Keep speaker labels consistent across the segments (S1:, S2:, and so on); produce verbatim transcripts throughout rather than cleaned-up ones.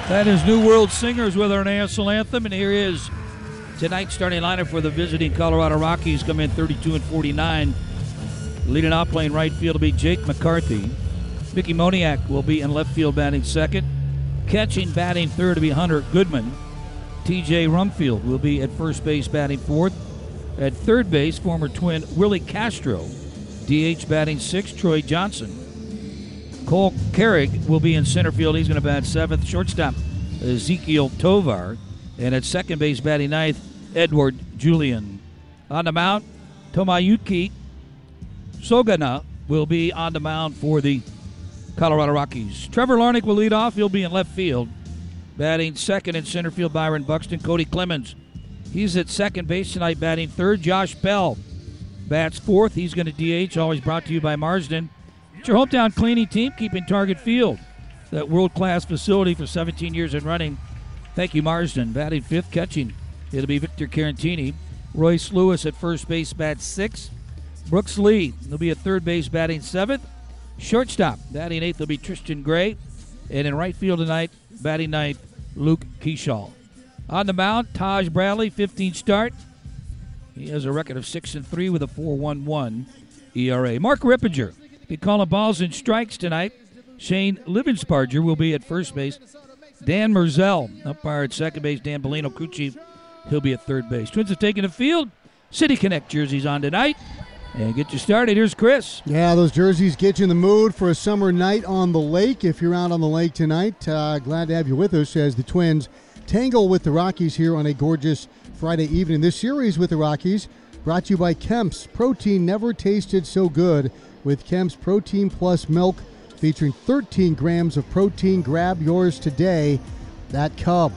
S1: That is New World Singers with our national anthem, and here is tonight's starting lineup for the visiting Colorado Rockies. Come in thirty-two and forty-nine. Leading off playing right field will be Jake McCarthy. Mickey Moniak will be in left field batting second. Catching batting third to be Hunter Goodman. T J Rumfield will be at first base batting fourth. At third base, former Twin Willie Castro. D H batting sixth, Troy Johnson. Cole Carrig will be in center field. He's going to bat seventh. Shortstop, Ezekiel Tovar. And at second base batting ninth, Edward Julian. On the mound, Tomayuki Sogana will be on the mound for the Colorado Rockies. Trevor Larnach will lead off. He'll be in left field. Batting second in center field, Byron Buxton. Cody Clemens, he's at second base tonight, batting third. Josh Bell bats fourth. He's going to D H. Always brought to you by Marsden. It's your hometown cleaning team, keeping Target Field, that world-class facility for seventeen years and running. Thank you, Marsden. Batting fifth, catching, it'll be Victor Carantini. Royce Lewis at first base, bats sixth. Brooks Lee will be at third base, batting seventh. Shortstop, batting eighth, will be Tristan Gray. And in right field tonight, batting ninth, Luke Keeschall. On the mound, Taj Bradley, fifteen start. He has a record of six and three with a four point one one E R A. Mark Rippinger be calling balls and strikes tonight. Shane Livensparger will be at first base. Dan Merzel, umpire at second base. Dan Bellino, crew chief, he'll be at third base. Twins have taken the field. City Connect jerseys on tonight. And get you started. Here's Chris.
S2: Yeah, those jerseys get you in the mood for a summer night on the lake. If you're out on the lake tonight, uh, glad to have you with us as the Twins tangle with the Rockies here on a gorgeous Friday evening. This series with the Rockies brought to you by Kemp's. Protein never tasted so good with Kemp's Protein Plus Milk, featuring thirteen grams of protein. Grab yours today. That Cub.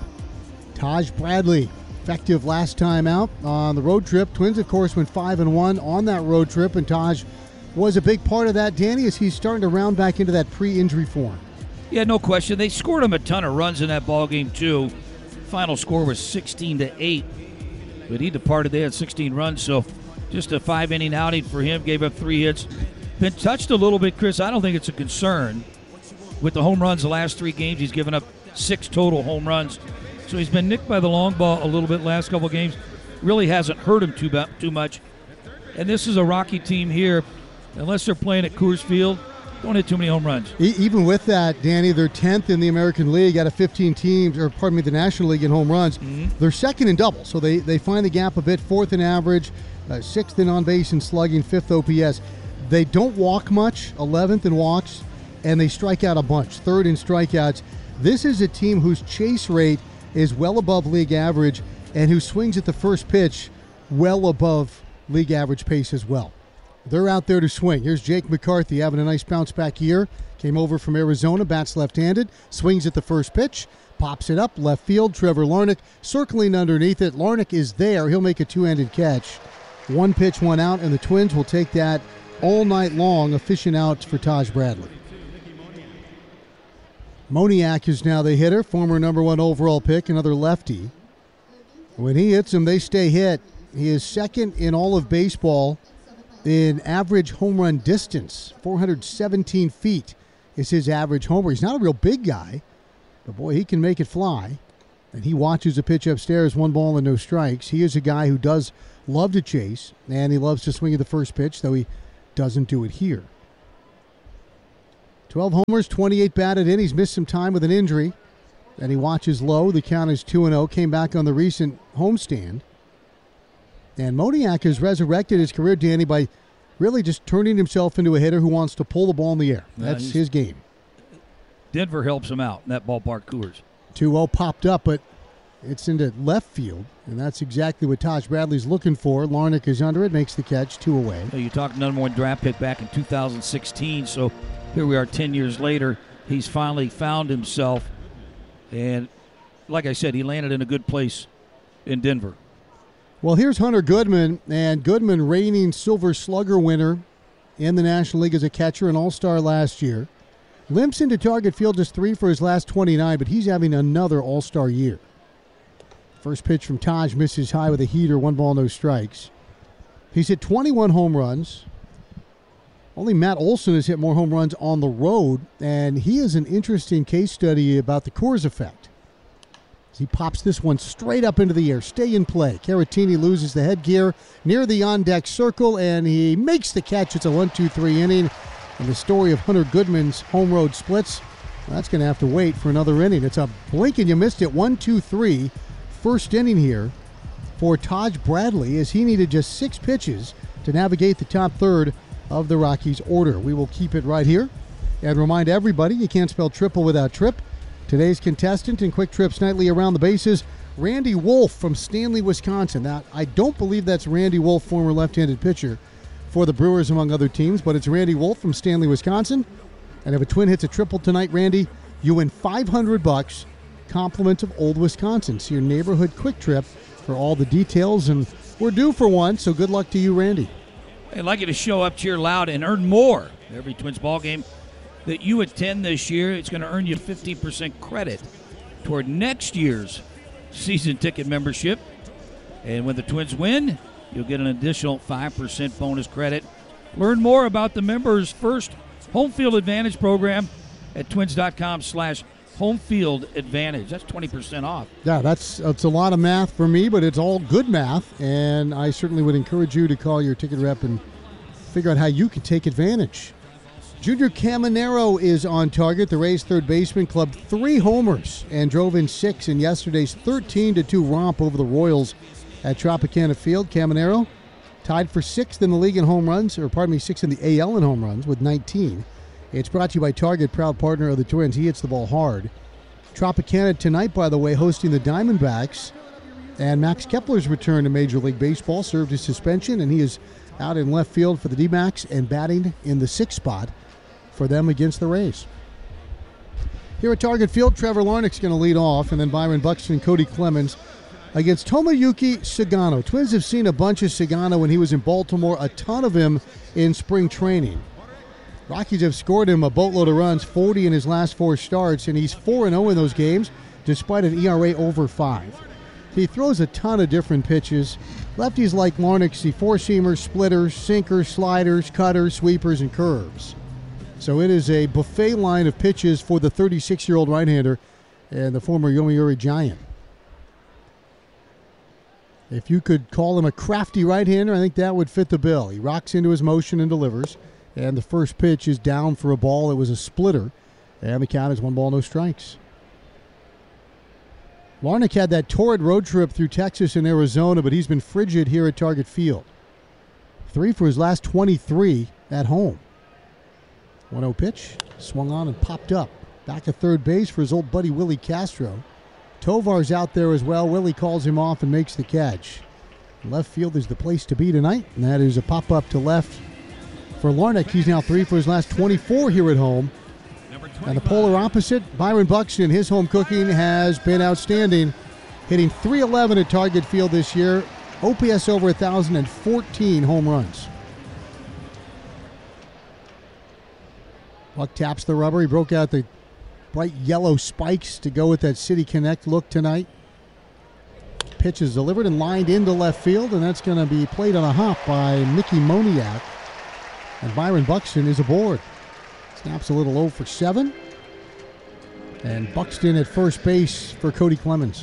S2: Taj Bradley, effective last time out on the road trip. Twins, of course, went five and one on that road trip, and Taj was a big part of that, Danny, as he's starting to round back into that pre-injury form.
S1: Yeah, no question. They scored him a ton of runs in that ball game too. Final score was sixteen to eight, but he departed. They had sixteen runs, so just a five-inning outing for him. Gave up three hits. Been touched a little bit, Chris. I don't think it's a concern. With the home runs the last three games, he's given up six total home runs. So he's been nicked by the long ball a little bit last couple of games. Really hasn't hurt him too, too much. And this is a Rocky team here. Unless they're playing at Coors Field, don't hit too many home runs.
S2: Even with that, Danny, they're tenth in the American League out of fifteen teams, or pardon me, the National League in home runs. Mm-hmm. They're second in double, so they, they find the gap a bit. Fourth in average, uh, sixth in on-base and slugging, fifth O P S. They don't walk much, eleventh in walks, and they strike out a bunch, third in strikeouts. This is a team whose chase rate is well above league average and who swings at the first pitch well above league average pace as well. They're out there to swing. Here's Jake McCarthy having a nice bounce back year. Came over from Arizona, bats left-handed, swings at the first pitch, pops it up, left field. Trevor Larnach circling underneath it. Larnach is there. He'll make a two-handed catch. One pitch, one out, and the Twins will take that all night long, efficient outs for Taj Bradley. Moniak is now the hitter, former number one overall pick, another lefty. When he hits them, they stay hit. He is second in all of baseball in average home run distance. four hundred seventeen feet is his average homer. He's not a real big guy, but boy, he can make it fly. And he watches a pitch upstairs, one ball and no strikes. He is a guy who does love to chase, and he loves to swing at the first pitch, though he doesn't do it here. twelve homers, twenty-eight batted in. He's missed some time with an injury. And he watches low. The count is two and oh. Came back on the recent homestand. And Moniak has resurrected his career, Danny, by really just turning himself into a hitter who wants to pull the ball in the air. That's uh, his game.
S1: Denver helps him out in that ballpark, Coors.
S2: two oh popped up, but it's into left field, and that's exactly what Taj Bradley's looking for. Larnach is under it, makes the catch, two away.
S1: So you talked number one draft pick back in two thousand sixteen, so here we are ten years later. He's finally found himself, and like I said, he landed in a good place in Denver.
S2: Well, here's Hunter Goodman, and Goodman, reigning Silver Slugger winner in the National League as a catcher, an all-star last year. Limps into Target Field, just three for his last twenty-nine, but he's having another all-star year. First pitch from Taj misses high with a heater, one ball, no strikes. He's hit twenty-one home runs. Only Matt Olson has hit more home runs on the road, and he is an interesting case study about the Coors effect. He pops this one straight up into the air. Stay in play. Caratini loses the headgear near the on-deck circle, and he makes the catch. It's a one two three inning. And the story of Hunter Goodman's home road splits, well, that's going to have to wait for another inning. It's a blink and you missed it. one two three. First inning here for Taj Bradley, as he needed just six pitches to navigate the top third of the Rockies' order. We will keep it right here and remind everybody you can't spell triple without trip. Today's contestant in Quick Trip's Nightly Around the Bases, Randy Wolf from Stanley, Wisconsin. Now, I don't believe that's Randy Wolf, former left-handed pitcher for the Brewers, among other teams, but it's Randy Wolf from Stanley, Wisconsin. And if a Twin hits a triple tonight, Randy, you win five hundred bucks, compliments of Old Wisconsin. See your neighborhood Quick Trip for all the details, and we're due for one, so good luck to you, Randy.
S1: I'd like you to show up, cheer loud, and earn more every Twins ball game that you attend this year. It's going to earn you fifty percent credit toward next year's season ticket membership. And when the Twins win, you'll get an additional five percent bonus credit. Learn more about the members' first home field advantage program at twins.com slash home field advantage. That's twenty percent off.
S2: Yeah, that's, that's a lot of math for me, but it's all good math. And I certainly would encourage you to call your ticket rep and figure out how you can take advantage. Junior Caminero is on target. The Rays third baseman clubbed three homers and drove in six in yesterday's thirteen to two romp over the Royals at Tropicana Field. Caminero tied for sixth in the league in home runs, or pardon me, sixth in the A L in home runs with nineteen. It's brought to you by Target, proud partner of the Twins. He hits the ball hard. Tropicana tonight, by the way, hosting the Diamondbacks. And Max Kepler's return to Major League Baseball served his suspension, and he is out in left field for the D-backs and batting in the sixth spot for them against the Rays. Here at Target Field, Trevor Larnach's going to lead off, and then Byron Buxton and Cody Clemens against Tomoyuki Sagano. Twins have seen a bunch of Sagano when he was in Baltimore, a ton of him in spring training. Rockies have scored him a boatload of runs, forty in his last four starts, and he's four and oh in those games, despite an E R A over five. He throws a ton of different pitches. Lefties like Larnach see four-seamers, splitters, sinkers, sliders, cutters, sweepers, and curves. So it is a buffet line of pitches for the thirty-six-year-old right-hander and the former Yomiuri Giant. If you could call him a crafty right-hander, I think that would fit the bill. He rocks into his motion and delivers. And the first pitch is down for a ball. It was a splitter. And the count is one ball, no strikes. Larnach had that torrid road trip through Texas and Arizona, but he's been frigid here at Target Field. Three for his last twenty-three at home. one oh pitch, swung on and popped up. Back at third base for his old buddy Willie Castro. Tovar's out there as well. Willie calls him off and makes the catch. Left field is the place to be tonight, and that is a pop-up to left for Larnach. He's now three for his last twenty-four here at home. And the polar opposite, Byron Buxton, his home cooking has been outstanding. Hitting three eleven at Target Field this year. O P S over one thousand fourteen home runs. Buck taps the rubber. He broke out the bright yellow spikes to go with that City Connect look tonight. Pitch is delivered and lined into left field, and that's going to be played on a hop by Mickey Moniak. And Byron Buxton is aboard. Snaps a little oh for seven. And Buxton at first base for Cody Clemens.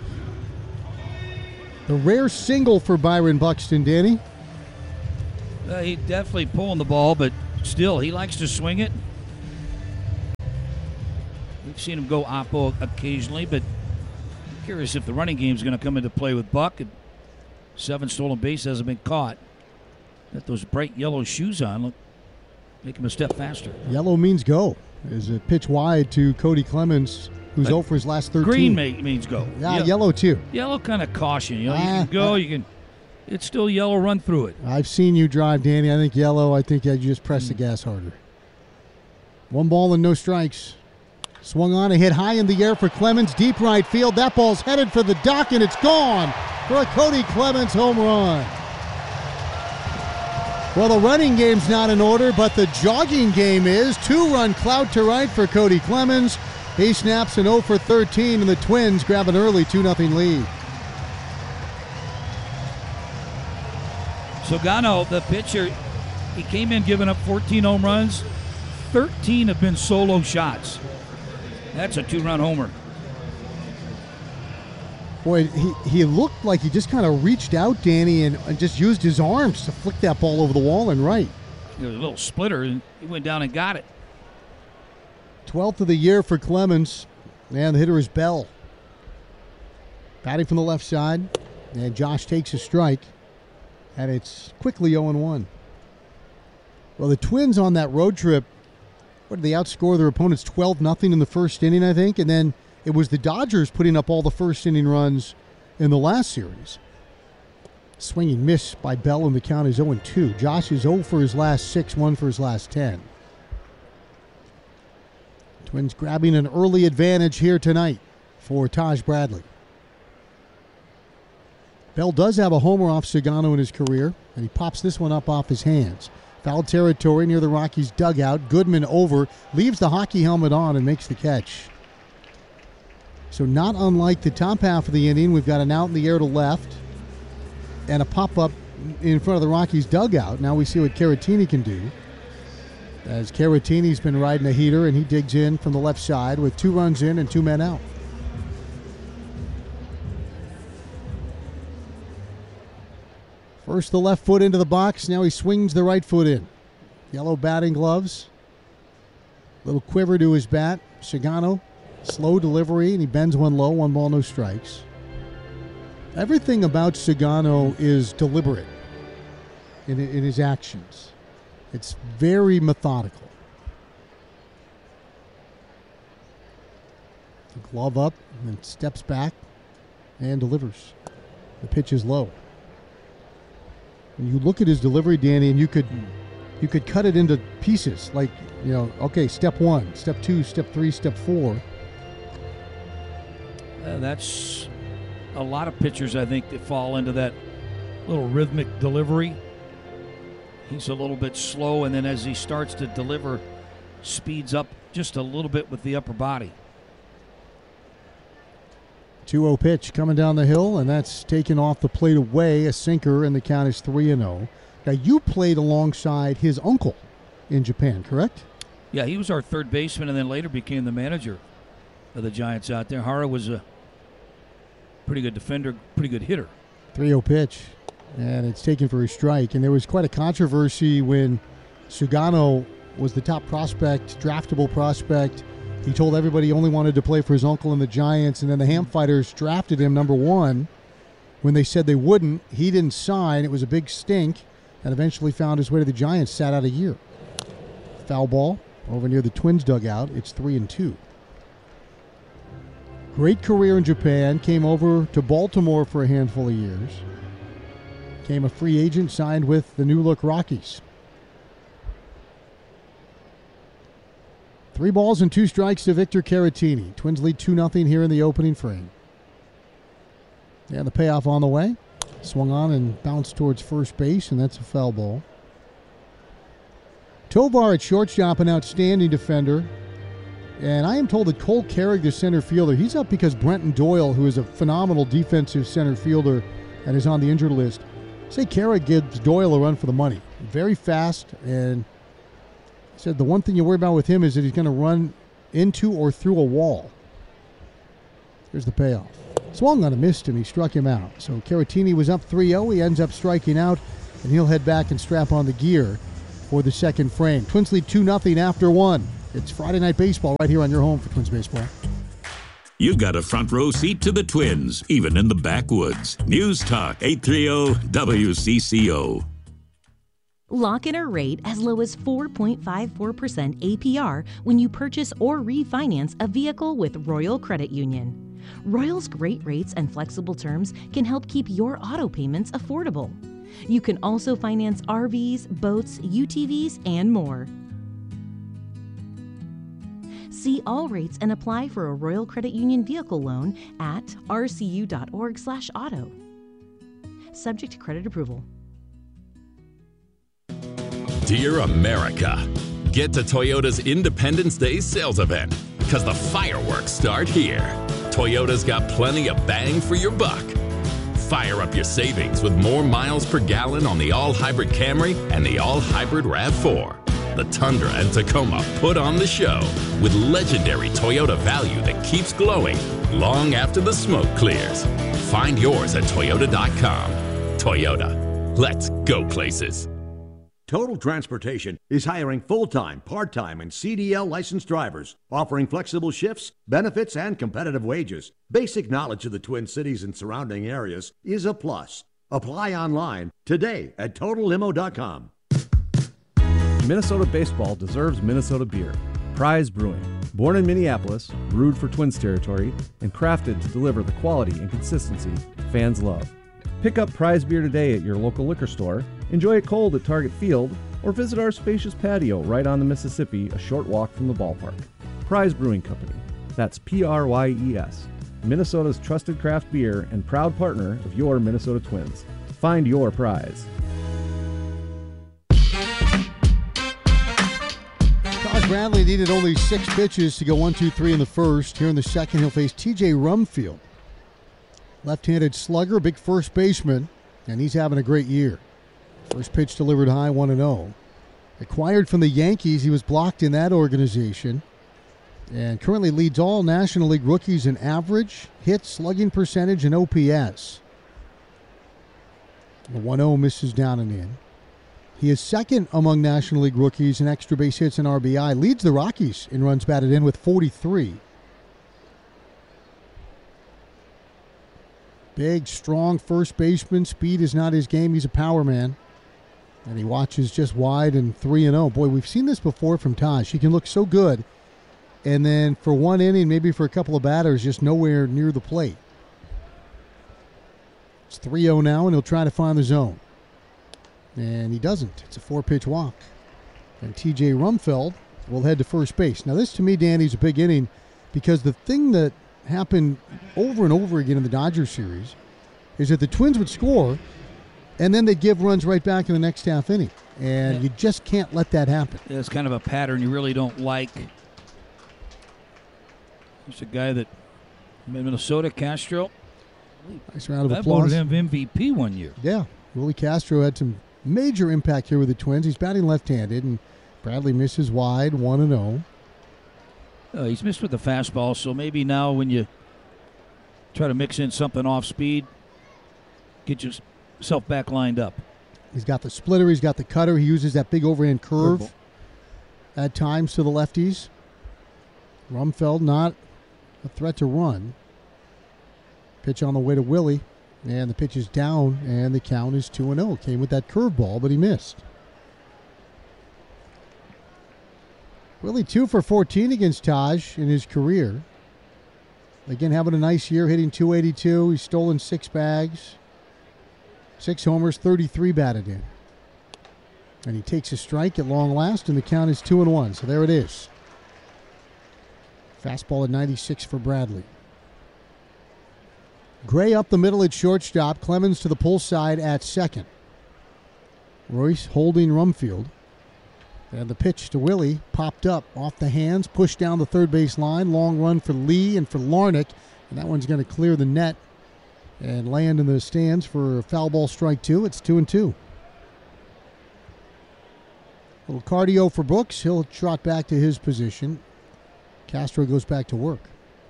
S2: The rare single for Byron Buxton, Danny.
S1: Uh, he definitely pulling the ball, but still, he likes to swing it. We've seen him go oppo occasionally, but I'm curious if the running game is going to come into play with Buck. And seven stolen bases hasn't been caught. Got those bright yellow shoes on. Look, make him a step faster.
S2: Yellow means go. Is a pitch wide to Cody Clemens, who's uh, oh for his last thirteen.
S1: Green may, means go.
S2: Yeah, Ye- yellow too.
S1: Yellow kind of caution. You know, you
S2: uh,
S1: can go,
S2: uh,
S1: you can. It's still yellow. Run through it.
S2: I've seen you drive, Danny. I think yellow. I think you just press mm. the gas harder. One ball and no strikes. Swung on, a hit high in the air for Clemens, deep right field. That ball's headed for the dock, and it's gone for a Cody Clemens home run. Well, the running game's not in order, but the jogging game is. Two-run clout to right for Cody Clemens. He snaps an oh for thirteen, and the Twins grab an early two nothing lead.
S1: Sagano, the pitcher, he came in giving up fourteen home runs. thirteen have been solo shots. That's a two-run homer.
S2: Boy, he, he looked like he just kind of reached out, Danny, and, and just used his arms to flick that ball over the wall and right.
S1: It was a little splitter, and he went down and got it.
S2: twelfth of the year for Clemens. And the hitter is Bell. Batting from the left side. And Josh takes a strike. And it's quickly oh and one. Well, the Twins on that road trip, what did they outscore their opponents twelve nothing in the first inning, I think? And then it was the Dodgers putting up all the first inning runs in the last series. Swinging miss by Bell, and the count is oh and two. Josh is oh for his last six, one for his last ten. Twins grabbing an early advantage here tonight for Taj Bradley. Bell does have a homer off Sagano in his career, and he pops this one up off his hands. Foul territory near the Rockies dugout. Goodman over, leaves the hockey helmet on and makes the catch. So not unlike the top half of the inning, we've got an out in the air to left and a pop-up in front of the Rockies dugout. Now we see what Caratini can do, as Caratini's been riding a heater, and he digs in from the left side with two runs in and two men out. First the left foot into the box, now he swings the right foot in. Yellow batting gloves. Little quiver to his bat. Sagano, slow delivery, and he bends one low, one ball, no strikes. Everything about Sagano is deliberate in, in his actions. It's very methodical. The glove up and steps back and delivers. The pitch is low. When you look at his delivery, Danny, and you could you could cut it into pieces, like, you know, okay, step one, step two, step three, step four.
S1: Uh, that's a lot of pitchers, I think, that fall into that little rhythmic delivery. He's a little bit slow, and then as he starts to deliver, speeds up just a little bit with the upper body.
S2: two oh pitch coming down the hill, and that's taken off the plate away, a sinker, and the count is three and oh. Now, you played alongside his uncle in Japan, correct?
S1: Yeah, he was our third baseman and then later became the manager of the Giants out there. Hara was a pretty good defender, pretty good hitter.
S2: three oh pitch. And it's taken for a strike. And there was quite a controversy when Sugano was the top prospect, draftable prospect. He told everybody he only wanted to play for his uncle and the Giants. And then the Ham Fighters drafted him number one. When they said they wouldn't, he didn't sign. It was a big stink. And eventually found his way to the Giants, sat out a year. Foul ball over near the Twins dugout. It's three and two. Great career in Japan. Came over to Baltimore for a handful of years. Became a free agent, signed with the New Look Rockies. Three balls and two strikes to Victor Caratini. Twins lead two nothing here in the opening frame. And the payoff on the way. Swung on and bounced towards first base, and that's a foul ball. Tovar at shortstop, an outstanding defender. And I am told that Cole Carrick, the center fielder, he's up because Brenton Doyle, who is a phenomenal defensive center fielder and is on the injured list, say Carrick gives Doyle a run for the money. Very fast, and he said the one thing you worry about with him is that he's going to run into or through a wall. Here's the payoff. Swung on a missed him. He struck him out. So Caratini was up three oh. He ends up striking out, and he'll head back and strap on the gear for the second frame. Twins lead two nothing after one. It's Friday Night Baseball right here on your home for Twins Baseball.
S3: You've got a front row seat to the Twins, even in the backwoods. News Talk eight thirty W C C O.
S4: Lock in a rate as low as four point five four percent A P R when you purchase or refinance a vehicle with Royal Credit Union. Royal's great rates and flexible terms can help keep your auto payments affordable. You can also finance R Vs, boats, U T Vs, and more. See all rates and apply for a Royal Credit Union vehicle loan at r c u dot org slash auto. Subject to credit approval.
S5: Dear America, get to Toyota's Independence Day sales event because the fireworks start here. Toyota's got plenty of bang for your buck. Fire up your savings with more miles per gallon on the all-hybrid Camry and the all-hybrid RAV four. The Tundra and Tacoma put on the show with legendary Toyota value that keeps glowing long after the smoke clears. Find yours at Toyota dot com. Toyota, let's go places.
S6: Total Transportation is hiring full-time, part-time, and C D L licensed drivers, offering flexible shifts, benefits, and competitive wages. Basic knowledge of the Twin Cities and surrounding areas is a plus. Apply online today at Total Limo dot com.
S7: Minnesota baseball deserves Minnesota beer. Prize Brewing. Born in Minneapolis, brewed for Twins territory, and crafted to deliver the quality and consistency fans love. Pick up Prize beer today at your local liquor store, enjoy it cold at Target Field, or visit our spacious patio right on the Mississippi, a short walk from the ballpark. Prize Brewing Company. That's P R Y E S. Minnesota's trusted craft beer and proud partner of your Minnesota Twins. Find your prize.
S2: Taj Bradley needed only six pitches to go one, two, three in the first. Here in the second, he'll face T J Rumfield. Left-handed slugger, big first baseman, and he's having a great year. First pitch delivered high, one and oh. Acquired from the Yankees, he was blocked in that organization, and currently leads all National League rookies in average, hit, slugging percentage, and O P S. The one oh misses down and in. He is second among National League rookies in extra base hits and R B I. Leads the Rockies in runs batted in with forty-three. Big, strong first baseman. Speed is not his game. He's a power man. And he watches just wide and three and oh. Boy, we've seen this before from Taj. He can look so good. And then for one inning, maybe for a couple of batters, just nowhere near the plate. It's three oh now, and he'll try to find the zone. And he doesn't. It's a four-pitch walk. And T J Rumfield will head to first base. Now, this to me, Danny, is a big inning because the thing that happened over and over again in the Dodgers series is that the Twins would score, and then they'd give runs right back in the next half inning. And yeah. you just can't let that happen.
S1: It's kind of a pattern you really don't like. He's a guy that Minnesota, Castro.
S2: Nice round of
S1: I
S2: applause.
S1: voted him M V P one year.
S2: Yeah, Willie Castro had some major impact here with the Twins. He's batting left-handed, and Bradley misses wide, one and oh.
S1: Uh, he's missed with the fastball, so maybe now when you try to mix in something off speed, get yourself back lined up.
S2: He's got the splitter. He's got the cutter. He uses that big overhand curve Purple. at times to the lefties. Rumfield not a threat to run. Pitch on the way to Willie, and the pitch is down, and the count is two and oh. Came with that curveball, but he missed. Willie two for fourteen against Taj in his career. Again, having a nice year, hitting two eighty-two. He's stolen six bags. Six homers, thirty-three batted in. And he takes a strike at long last, and the count is two and one. So there it is. Fastball at ninety-six for Bradley. Gray up the middle at shortstop. Clemens to the pull side at second. Royce holding Rumfield. And the pitch to Willie popped up off the hands, pushed down the third base line. Long run for Lee and for Larnach. And that one's going to clear the net and land in the stands for a foul ball strike two. It's two and two. A little cardio for Brooks. He'll trot back to his position. Castro goes back to work.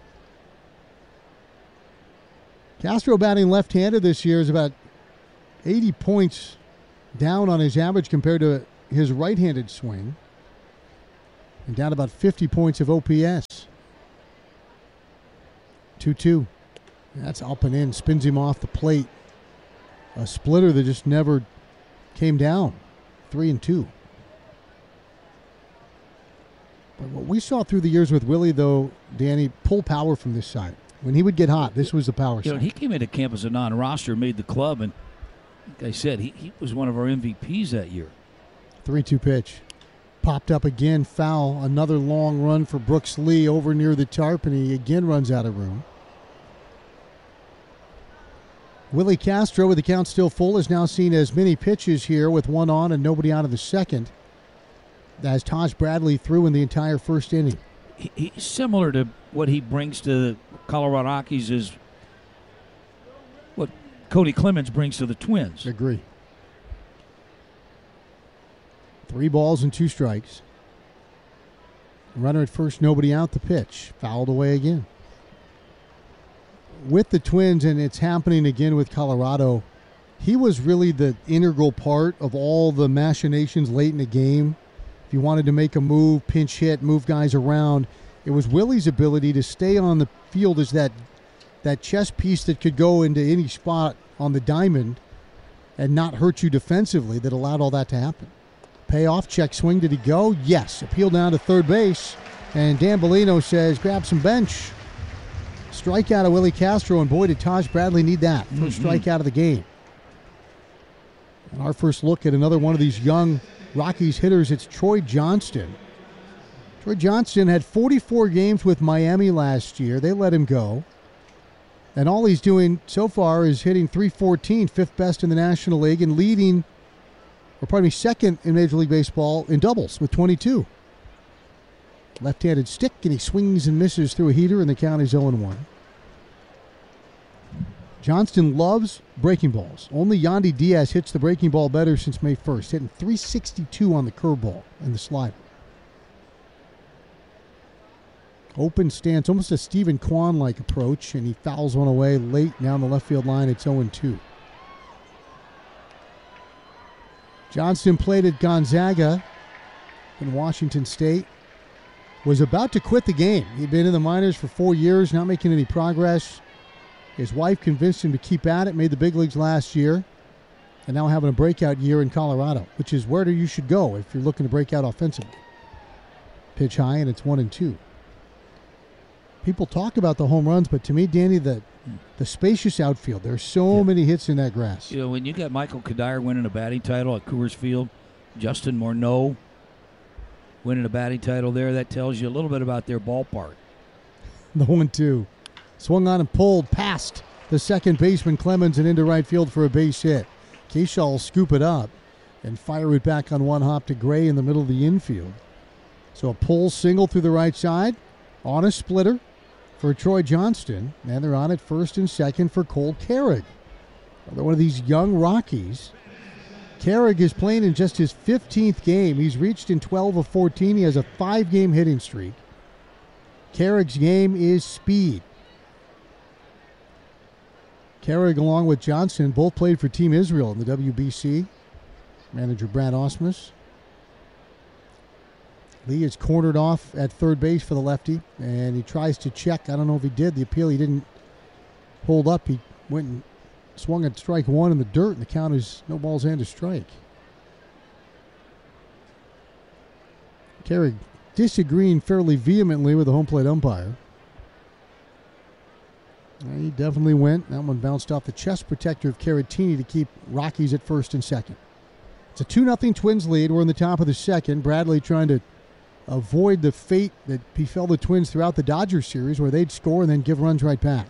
S2: Castro batting left-handed this year is about eighty points down on his average compared to his right-handed swing, and down about fifty points of O P S. two two. That's up and in. Spins him off the plate. A splitter that just never came down. three and two. But what we saw through the years with Willie, though, Danny, pull power from this side. When he would get hot, this was the power
S1: you
S2: side.
S1: Know, he came into camp as a non-roster, made the club, and like I said, he, he was one of our M V Ps that year.
S2: three two pitch. Popped up again, foul. Another long run for Brooks Lee over near the tarp, and he again runs out of room. Willie Castro, with the count still full, is now seen as many pitches here with one on and nobody out of the second, as Taj Bradley threw in the entire first inning.
S1: He, he's similar to what he brings to the Colorado Rockies is what Cody Clemens brings to the Twins.
S2: Agree. Three balls and two strikes. Runner at first, nobody out. The pitch fouled away again. With the Twins, and it's happening again with Colorado, he was really the integral part of all the machinations late in the game. If you wanted to make a move, pinch hit, move guys around, it was Willie's ability to stay on the field as that that chess piece that could go into any spot on the diamond and not hurt you defensively that allowed all that to happen. Payoff, check swing. Did he go? Yes. Appeal down to third base. And Dan Bellino says, grab some bench. Strikeout of Willie Castro, and boy, did Taj Bradley need that. First mm-hmm. strikeout of the game. And our first look at another one of these young Rockies hitters, it's Troy Johnston. Troy Johnston had forty-four games with Miami last year. They let him go. And all he's doing so far is hitting three fourteen, fifth best in the National League, and leading, or pardon me, second in Major League Baseball in doubles with twenty-two. Left-handed stick, and he swings and misses through a heater, and the count is oh and one. Johnston loves breaking balls. Only Yandy Diaz hits the breaking ball better since May first, hitting three sixty-two on the curveball and the slider. Open stance, almost a Stephen Kwan-like approach, and he fouls one away late down the left field line. It's oh and two. Johnston played at Gonzaga in Washington State. Was about to quit the game. He'd been in the minors for four years, not making any progress. His wife convinced him to keep at it, made the big leagues last year, and now having a breakout year in Colorado, which is where you should go if you're looking to break out offensively. Pitch high, and it's one and two. People talk about the home runs, but to me, Danny, the the spacious outfield, there's so yeah. many hits in that grass.
S1: You know, when you got Michael Kadire winning a batting title at Coors Field, Justin Morneau winning a batting title there, that tells you a little bit about their ballpark.
S2: The one two. Swung on and pulled past the second baseman Clemens and into right field for a base hit. Keyshaw will scoop it up and fire it back on one hop to Gray in the middle of the infield. So a pull single through the right side on a splitter for Troy Johnston, and they're on at first and second for Cole Carrig. Another one of these young Rockies. Carrig is playing in just his fifteenth game. He's reached in twelve of fourteen. He has a five-game hitting streak. Carrig's game is speed. Carrig, along with Johnston, both played for Team Israel in the W B C. Manager Brad Ausmus. Lee is cornered off at third base for the lefty, and he tries to check. I don't know if he did. The appeal, he didn't hold up. He went and swung at strike one in the dirt, and the count is no balls and a strike. Carrig disagreeing fairly vehemently with the home plate umpire. He definitely went. That one bounced off the chest protector of Caratini to keep Rockies at first and second. It's a two nothing Twins lead. We're in the top of the second. Bradley trying to avoid the fate that befell the Twins throughout the Dodgers series, where they'd score and then give runs right back.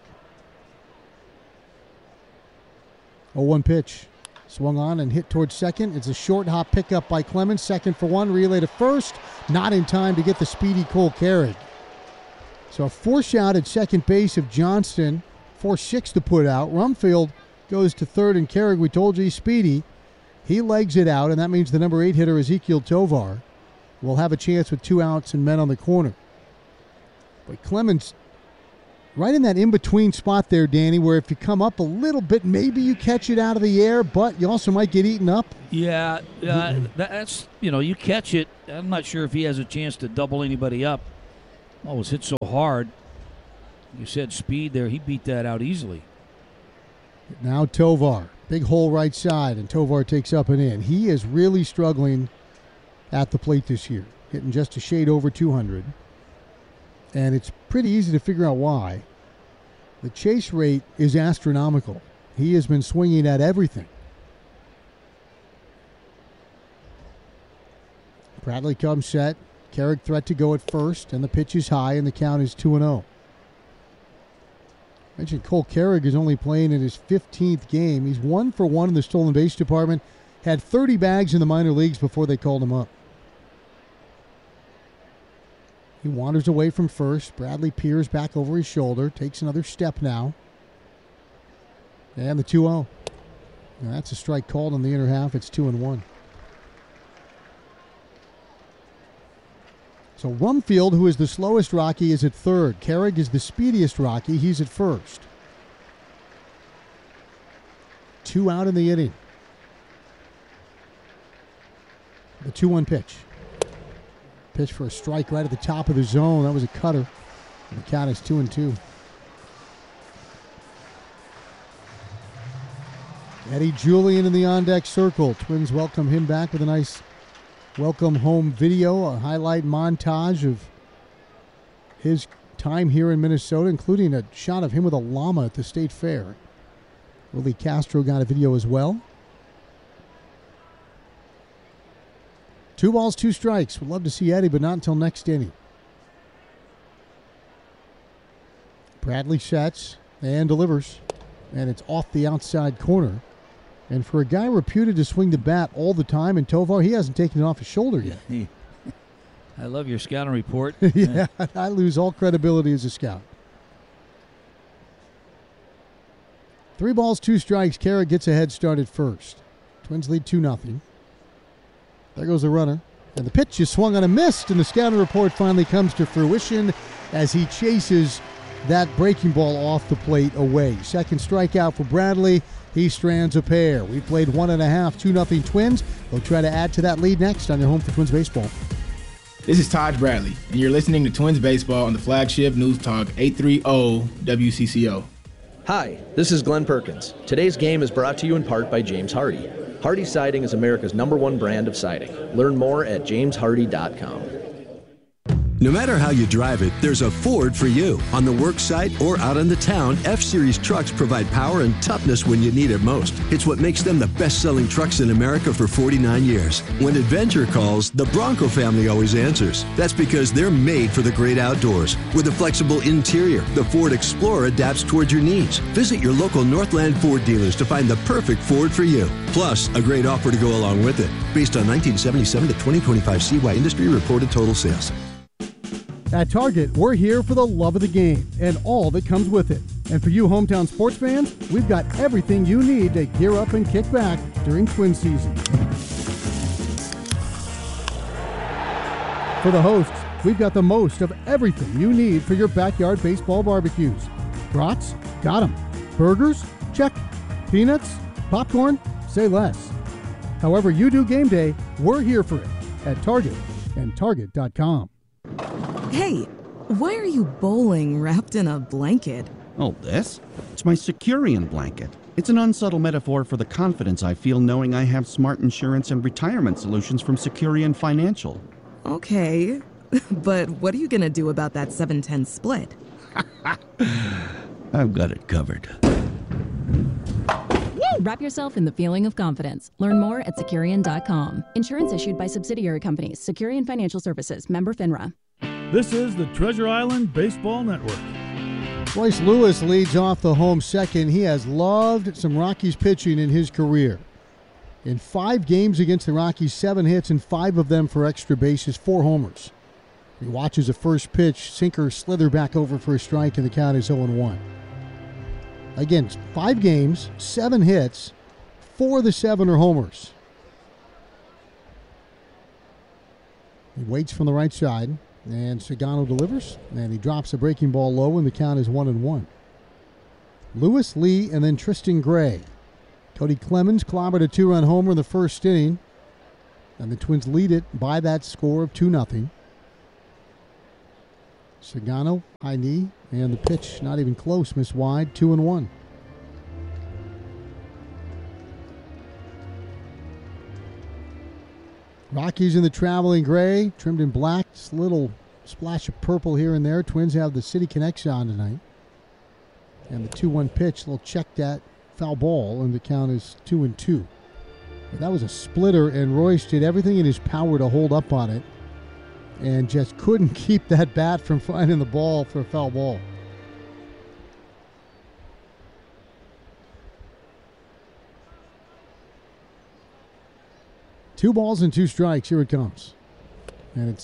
S2: oh one pitch. Swung on and hit towards second. It's a short hop pickup by Clemens. Second for one. Relay to first. Not in time to get the speedy Cole Carrig. So a force out at second base of Johnston. four six to put out. Rumfield goes to third, and Carrig, we told you, he's speedy. He legs it out, and that means the number eight hitter, Ezekiel Tovar, will have a chance with two outs and men on the corner. But Clemens, right in that in-between spot there, Danny, where if you come up a little bit, maybe you catch it out of the air, but you also might get eaten up.
S1: Yeah, uh, that's, you know, you catch it. I'm not sure if he has a chance to double anybody up. Oh, it was hit so hard. You said speed there. He beat that out easily.
S2: Now Tovar. Big hole right side, and Tovar takes up and in. He is really struggling at the plate this year, hitting just a shade over two hundred. And it's pretty easy to figure out why. The chase rate is astronomical. He has been swinging at everything. Bradley comes set. Carrig threat to go at first, and the pitch is high, and the count is two and oh. I mentioned Cole Carrig is only playing in his fifteenth game. He's one for one in the stolen base department. Had thirty bags in the minor leagues before they called him up. He wanders away from first. Bradley peers back over his shoulder. Takes another step now. And the two oh. Now that's a strike called in the inner half. It's two and one. So Rumfield, who is the slowest Rocky, is at third. Carrig is the speediest Rocky. He's at first. Two out in the inning. The two one pitch. Pitch for a strike right at the top of the zone. That was a cutter. And the count is two and two. Eddie Julian in the on-deck circle. Twins welcome him back with a nice welcome home video, a highlight montage of his time here in Minnesota, including a shot of him with a llama at the State Fair. Willie Castro got a video as well. Two balls, two strikes. Would love to see Eddie, but not until next inning. Bradley sets and delivers, and it's off the outside corner. And for a guy reputed to swing the bat all the time in Tovar, he hasn't taken it off his shoulder yet.
S1: I love your scouting report.
S2: Yeah, I lose all credibility as a scout. Three balls, two strikes. Carrig gets a head start at first. Twins lead two nothing. There goes the runner. And the pitch is swung on a miss, and the scouting report finally comes to fruition as he chases that breaking ball off the plate away. Second strikeout for Bradley. He strands a pair. We played one and a half, two nothing Twins. They'll try to add to that lead next on your home for Twins baseball.
S8: This is Taj Bradley, and you're listening to Twins baseball on the flagship News Talk eight thirty W C C O.
S9: Hi, this is Glenn Perkins. Today's game is brought to you in part by James Hardy. Hardy Siding is America's number one brand of siding. Learn more at james hardy dot com.
S10: No matter how you drive it, there's a Ford for you. On the work site or out in the town, F-Series trucks provide power and toughness when you need it most. It's what makes them the best-selling trucks in America for forty-nine years. When adventure calls, the Bronco family always answers. That's because they're made for the great outdoors. With a flexible interior, the Ford Explorer adapts towards your needs. Visit your local Northland Ford dealers to find the perfect Ford for you. Plus, a great offer to go along with it. Based on nineteen seventy-seven to twenty twenty-five C Y industry reported total sales.
S2: At Target, we're here for the love of the game and all that comes with it. And for you hometown sports fans, we've got everything you need to gear up and kick back during Twin season. For the hosts, we've got the most of everything you need for your backyard baseball barbecues. Brats? Got 'em. Burgers? Check. Peanuts? Popcorn? Say less. However you do game day, we're here for it at Target and Target dot com.
S11: Hey, why are you bowling wrapped in a blanket?
S12: Oh, this? It's my Securian blanket. It's an unsubtle metaphor for the confidence I feel knowing I have smart insurance and retirement solutions from Securian Financial.
S11: Okay, but what are you going to do about that seven ten split?
S12: I've got it covered.
S13: Wrap yourself in the feeling of confidence. Learn more at Securian dot com. Insurance issued by subsidiary companies. Securian Financial Services. Member FINRA.
S14: This is the Treasure Island Baseball Network.
S2: Royce Lewis leads off the home second. He has loved some Rockies pitching in his career. In five games against the Rockies, seven hits and five of them for extra bases, four homers. He watches a first pitch, sinker slither back over for a strike, and the count is oh and one. Again, five games, seven hits, four of the seven are homers. He waits from the right side, and Sagano delivers, and he drops a breaking ball low, and the count is one and one. Lewis, Lee, and then Tristan Gray. Cody Clemens clobbered a two-run homer in the first inning, and the Twins lead it by that score of two nothing. Sagano, high knee, and the pitch not even close, missed wide, two and one. Rockies in the traveling gray, trimmed in black, just a little splash of purple here and there. Twins have the City Connects on tonight. And the two one pitch, a little checked at foul ball, and the count is two and two. But that was a splitter, and Royce did everything in his power to hold up on it and just couldn't keep that bat from finding the ball for a foul ball. Two balls and two strikes. Here it comes. And it's